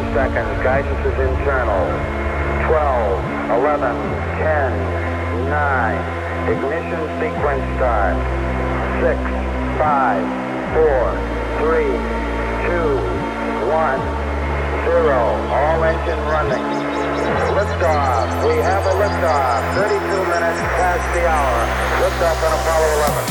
seconds. Guidance is internal. 12, 11, 10, 9. Ignition sequence start. 6, 5, 4, 3, 2, 1, 0. All engine running. Liftoff. We have a liftoff. 32 minutes past the hour. Liftoff on Apollo 11.